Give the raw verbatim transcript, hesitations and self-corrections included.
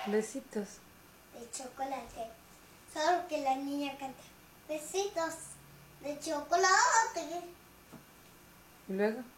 Besitos. De chocolate. Solo que la niña canta. Besitos de chocolate. ¿Y luego?